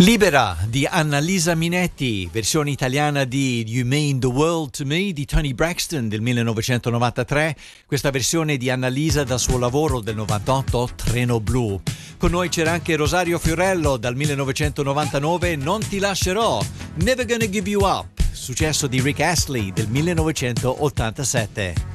Libera di Annalisa Minetti, versione italiana di You Mean the World to Me di Toni Braxton del 1993, questa versione di Annalisa dal suo lavoro del 98 Treno Blu. Con noi c'era anche Rosario Fiorello dal 1999 Non ti lascerò, Never Gonna Give You Up, successo di Rick Astley del 1987.